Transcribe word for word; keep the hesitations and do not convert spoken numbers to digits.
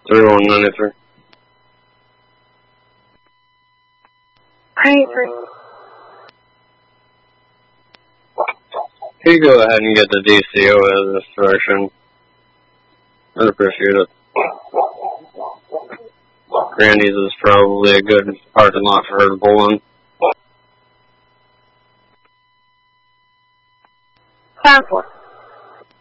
three one ninety-three. ninety-three. Can you go ahead and get the D C O of this direction? I'd appreciate it. Grandy's is probably a good parking lot for her to pull in. Sound four.